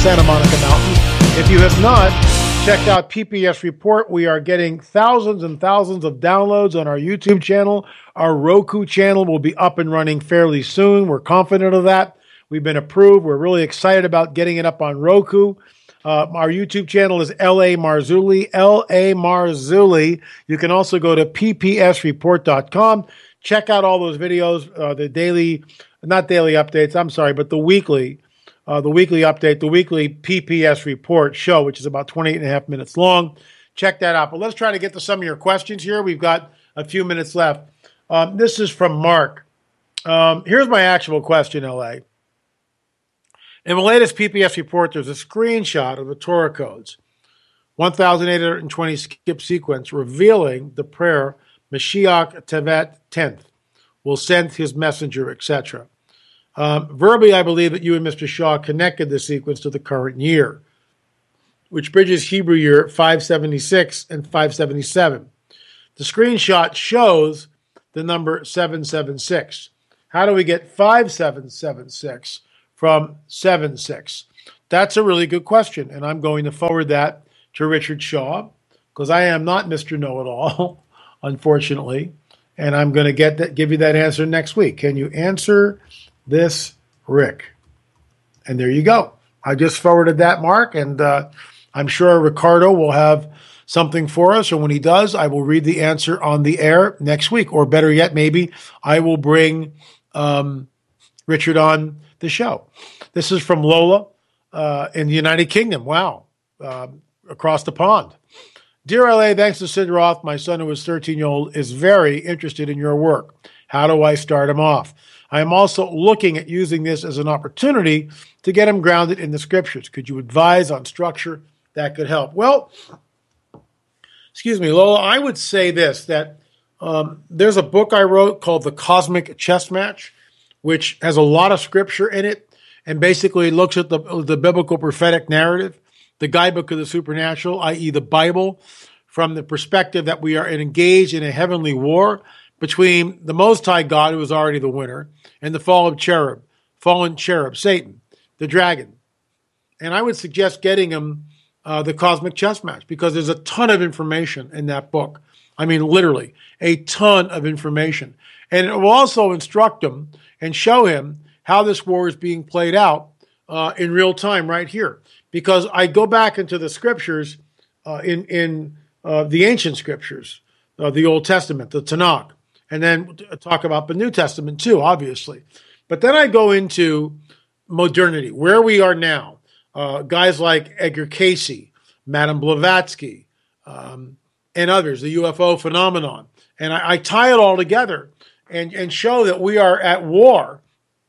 Santa Monica Mountain. If you have not checked out PPS Report, we are getting thousands and thousands of downloads on our YouTube channel. Our Roku channel will be up and running fairly soon. We're confident of that. We've been approved. We're really excited about getting it up on Roku. Our YouTube channel is L.A. Marzulli, L.A. Marzulli. You can also go to ppsreport.com. Check out all those videos, the daily, not daily updates, I'm sorry, but the weekly update, the weekly PPS Report show, which is about 28 and a half minutes long. Check that out. But let's try to get to some of your questions here. We've got a few minutes left. This is from Mark. Here's my actual question, L.A. In the latest PPS report, there's a screenshot of the Torah codes, 1,820 skip sequence, revealing the prayer, Mashiach Tevet 10th, will send his messenger, etc. Verbally, I believe that you and Mr. Shaw connected the sequence to the current year, which bridges Hebrew year 576 and 577. The screenshot shows the number 776. How do we get 5776? From 7-6? That's a really good question, and I'm going to forward that to Richard Shaw because I am not Mr. Know-It-All, unfortunately, and I'm going to give you that answer next week. Can you answer this, Rick? And there you go. I just forwarded that, Mark, and I'm sure Ricardo will have something for us, or when he does, I will read the answer on the air next week, or better yet, maybe I will bring Richard on the show. This is from Lola in the United Kingdom. Wow. Across the pond. Dear LA, thanks to Sid Roth, my son who is 13-year-old is very interested in your work. How do I start him off? I am also looking at using this as an opportunity to get him grounded in the scriptures. Could you advise on structure that could help? Well, excuse me, Lola, I would say this, that there's a book I wrote called The Cosmic Chess Match, which has a lot of scripture in it and basically looks at the biblical prophetic narrative, the guidebook of the supernatural, i.e. the Bible, from the perspective that we are engaged in a heavenly war between the Most High God, who is already the winner, and the fallen cherub, Satan, the dragon. And I would suggest getting him the Cosmic Chess Match because there's a ton of information in that book. I mean, literally, a ton of information. And it will also instruct him and show him how this war is being played out in real time right here. Because I go back into the scriptures, in the ancient scriptures, the Old Testament, the Tanakh, and then talk about the New Testament too, obviously. But then I go into modernity, where we are now. Guys like Edgar Cayce, Madame Blavatsky, and others, the UFO phenomenon. And I tie it all together and show that we are at war.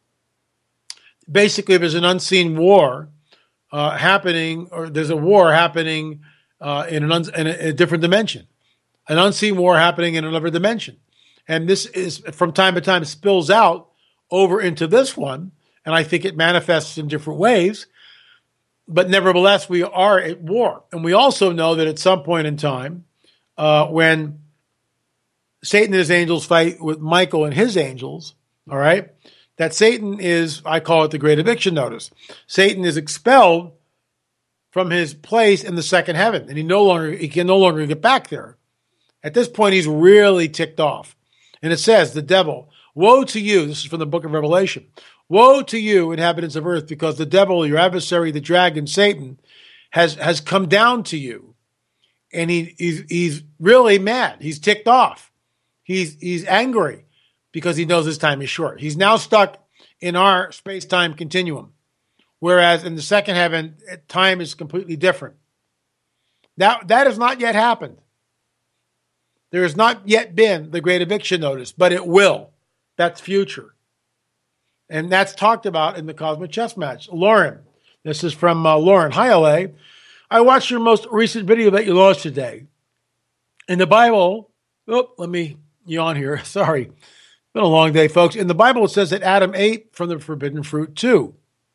Basically, there's an unseen war happening, or there's a war happening in a different dimension, an unseen war happening in another dimension. And this is, from time to time, spills out over into this one, and I think it manifests in different ways. But nevertheless, we are at war. And we also know that at some point in time, when Satan and his angels fight with Michael and his angels, all right, that Satan is, I call it the great eviction notice. Satan is expelled from his place in the second heaven, and he can no longer get back there. At this point, he's really ticked off. And it says, the devil, woe to you, this is from the book of Revelation, woe to you, inhabitants of earth, because the devil, your adversary, the dragon, Satan, has come down to you. And he's really mad. He's ticked off. He's angry because he knows his time is short. He's now stuck in our space-time continuum, whereas in the second heaven, time is completely different. That has not yet happened. There has not yet been the great eviction notice, but it will. That's future. And that's talked about in the Cosmic Chess Match. Lauren, this is from Lauren. Hi, LA. I watched your most recent video that you launched today. In the Bible, let me yawn here. Sorry. It's been a long day, folks. In the Bible, it says that Adam ate from the forbidden fruit too.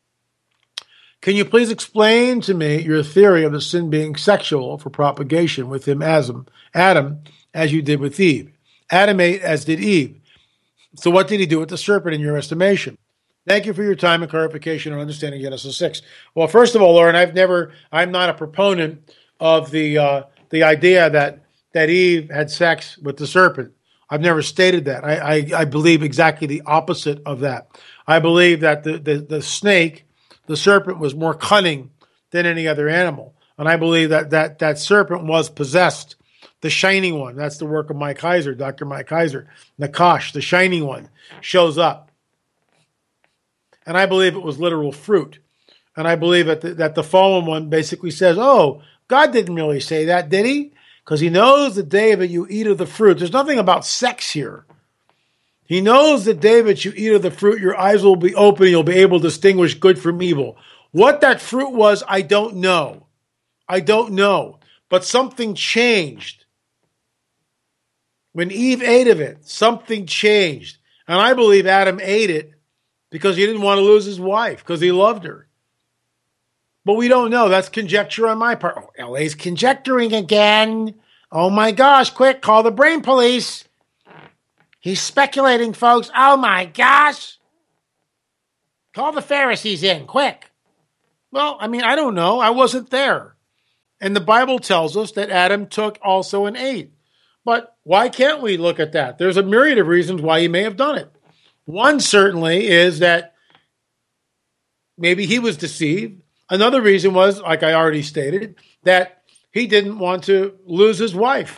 Can you please explain to me your theory of the sin being sexual for propagation with him, Adam, as you did with Eve? Adam ate as did Eve. So what did he do with the serpent in your estimation? Thank you for your time and clarification on understanding Genesis 6. Well, first of all, Lauren, I'm not a proponent of the idea that Eve had sex with the serpent. I've never stated that. I believe exactly the opposite of that. I believe that the snake, the serpent, was more cunning than any other animal. And I believe that serpent was possessed. The shining one, that's the work of Mike Heiser, Dr. Mike Heiser. Nakash, the shining one, shows up. And I believe it was literal fruit. And I believe that the fallen one basically says, oh, God didn't really say that, did he? Because he knows the day that you eat of the fruit. There's nothing about sex here. He knows the day that you eat of the fruit, your eyes will be open, you'll be able to distinguish good from evil. What that fruit was, I don't know. I don't know. But something changed. When Eve ate of it, something changed. And I believe Adam ate it because he didn't want to lose his wife, because he loved her. But we don't know. That's conjecture on my part. Oh, LA's conjecturing again. Oh my gosh, quick, call the brain police. He's speculating, folks. Oh my gosh. Call the Pharisees in, quick. Well, I mean, I don't know. I wasn't there. And the Bible tells us that Adam took also and ate. But why can't we look at that? There's a myriad of reasons why he may have done it. One certainly is that maybe he was deceived. Another reason was, like I already stated, that he didn't want to lose his wife.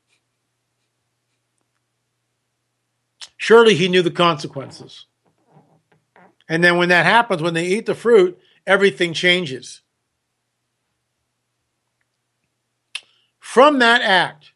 Surely he knew the consequences. And then when that happens, when they eat the fruit, everything changes. From that act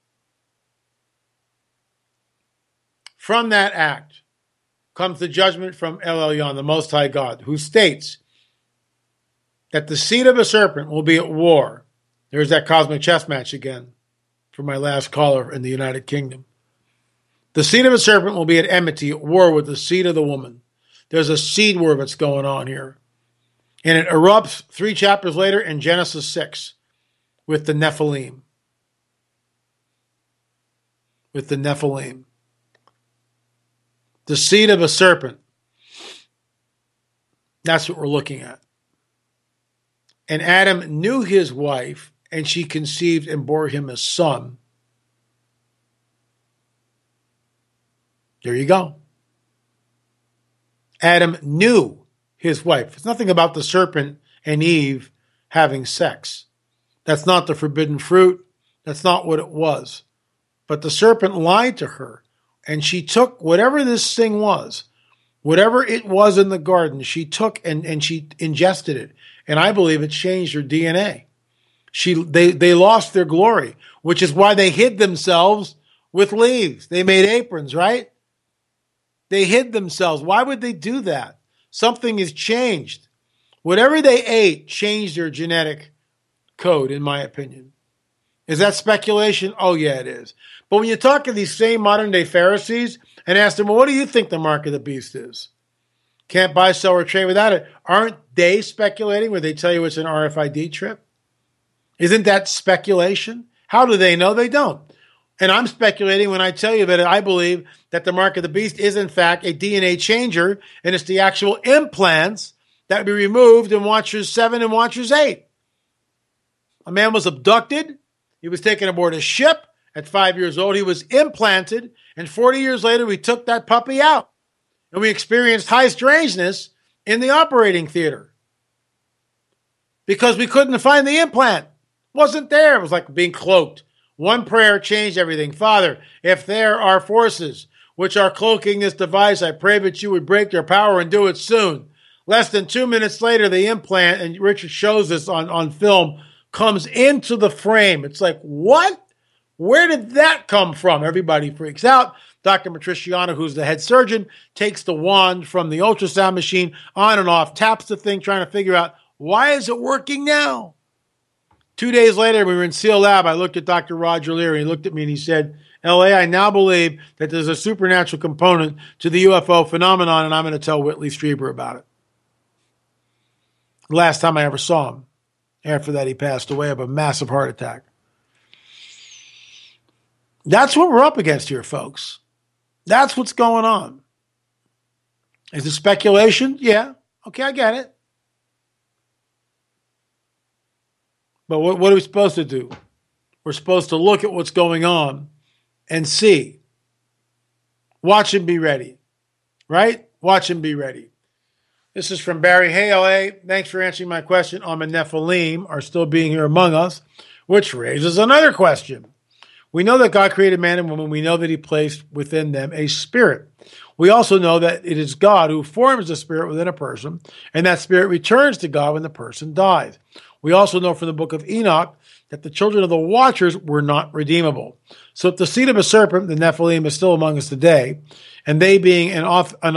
comes the judgment from El Elyon, the Most High God, who states that the seed of a serpent will be at war. There's that cosmic chess match again for my last caller in the United Kingdom. The seed of a serpent will be at enmity, at war with the seed of the woman. There's a seed war that's going on here. And it erupts 3 chapters later in Genesis 6 with the Nephilim. With the Nephilim. The seed of a serpent. That's what we're looking at. And Adam knew his wife, and she conceived and bore him a son. There you go. Adam knew his wife. It's nothing about the serpent and Eve having sex. That's not the forbidden fruit. That's not what it was. But the serpent lied to her, and she took whatever this thing was, whatever it was in the garden, she took and she ingested it. And I believe it changed her DNA. They lost their glory, which is why they hid themselves with leaves. They made aprons, right? They hid themselves. Why would they do that? Something has changed. Whatever they ate changed their genetic code, in my opinion. Is that speculation? Oh, yeah, it is. But when you talk to these same modern-day Pharisees and ask them, well, what do you think the mark of the beast is? Can't buy, sell, or trade without it. Aren't they speculating when they tell you it's an RFID chip? Isn't that speculation? How do they know? They don't. And I'm speculating when I tell you that I believe that the mark of the beast is, in fact, a DNA changer, and it's the actual implants that be removed in Watchers 7 and Watchers 8. A man was abducted. He was taken aboard a ship at 5 years old. He was implanted, and 40 years later, we took that puppy out. And we experienced high strangeness in the operating theater because we couldn't find the implant. It wasn't there. It was like being cloaked. One prayer changed everything. Father, if there are forces which are cloaking this device, I pray that you would break their power and do it soon. Less than 2 minutes later, the implant, and Richard shows this on film, comes into the frame. It's like, what? Where did that come from? Everybody freaks out. Dr. Matriciano, who's the head surgeon, takes the wand from the ultrasound machine on and off, taps the thing, trying to figure out, why is it working now? 2 days later, we were in SEAL Lab. I looked at Dr. Roger Leary. He looked at me and he said, LA, I now believe that there's a supernatural component to the UFO phenomenon, and I'm going to tell Whitley Strieber about it. The last time I ever saw him. After that, he passed away of a massive heart attack. That's what we're up against here, folks. That's what's going on. Is it speculation? Yeah. Okay, I get it. But what are we supposed to do? We're supposed to look at what's going on and see. Watch and be ready. Right? Watch and be ready. This is from Barry. Hey, LA. Thanks for answering my question on the Nephilim are still being here among us, which raises another question. We know that God created man and woman. We know that he placed within them a spirit. We also know that it is God who forms the spirit within a person, and that spirit returns to God when the person dies. We also know from the book of Enoch that the children of the watchers were not redeemable. So if the seed of a serpent, the Nephilim, is still among us today, and they being an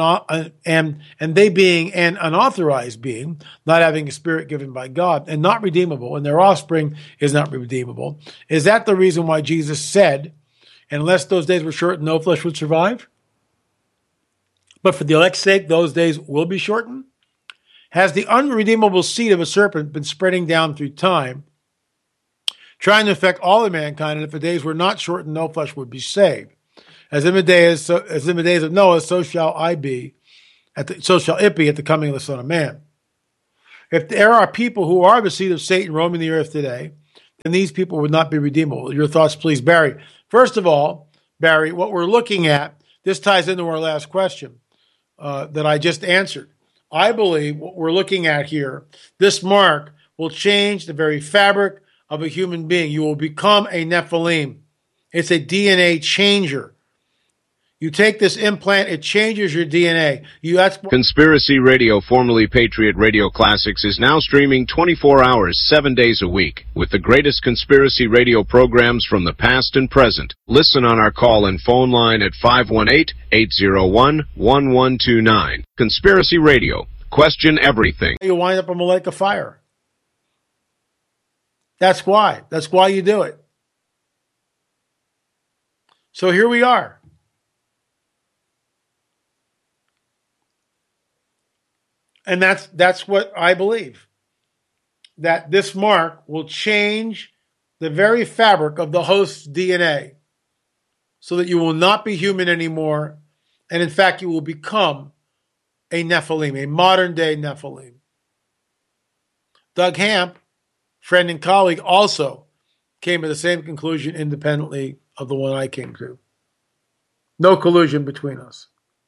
unauthorized being, not having a spirit given by God, and not redeemable, and their offspring is not redeemable, is that the reason why Jesus said, unless those days were shortened, no flesh would survive? But for the elect's sake, those days will be shortened? Has the unredeemable seed of a serpent been spreading down through time, trying to affect all of mankind, and if the days were not shortened, no flesh would be saved? As in the days of Noah, so shall it be at the coming of the Son of Man. If there are people who are the seed of Satan roaming the earth today, then these people would not be redeemable. Your thoughts, please, Barry. First of all, Barry, what we're looking at, this ties into our last question that I just answered. I believe what we're looking at here, this mark will change the very fabric of a human being. You will become a Nephilim. It's a DNA changer. You take this implant, it changes your DNA. Conspiracy Radio, formerly Patriot Radio Classics, is now streaming 24 hours, 7 days a week, with the greatest conspiracy radio programs from the past and present. Listen on our call and phone line at 518-801-1129. Conspiracy Radio. Question everything. You wind up in a lake of fire. That's why. That's why you do it. So here we are. And that's what I believe. That this mark will change the very fabric of the host's DNA so that you will not be human anymore. And in fact, you will become a Nephilim, a modern day Nephilim. Doug Hamp, friend and colleague, also came to the same conclusion independently of the one I came to. No collusion between us.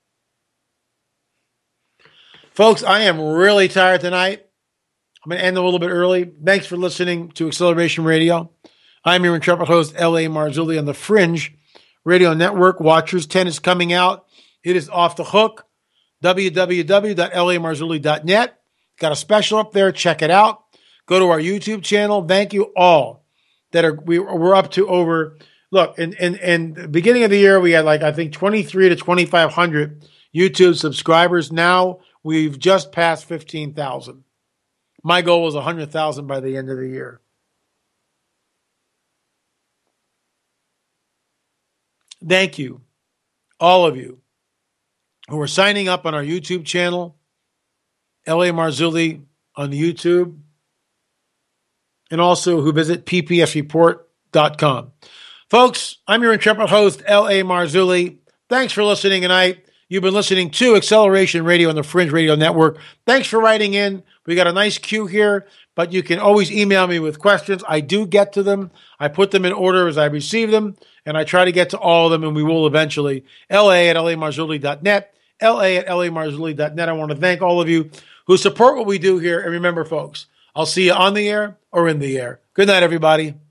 Folks, I am really tired tonight. I'm going to end a little bit early. Thanks for listening to Acceleration Radio. I'm your intrepid host, L.A. Marzulli, on the Fringe Radio Network. Watchers 10 is coming out. It is off the hook. www.lamarzulli.net. Got a special up there. Check it out. Go to our YouTube channel. Thank you all we're up to over. Look, in the beginning of the year, we had I think 23 to 2,500 YouTube subscribers. Now we've just passed 15,000. My goal was 100,000 by the end of the year. Thank you, all of you, who are signing up on our YouTube channel, L.A. Marzulli on YouTube, and also who visit ppsreport.com. Folks, I'm your intrepid host, L.A. Marzulli. Thanks for listening tonight. You've been listening to Acceleration Radio on the Fringe Radio Network. Thanks for writing in. We got a nice queue here, but you can always email me with questions. I do get to them. I put them in order as I receive them, and I try to get to all of them, and we will eventually. LA@lamarzulli.net. LA@lamarzulli.net. I want to thank all of you who support what we do here. And remember, folks, I'll see you on the air or in the air. Good night, everybody.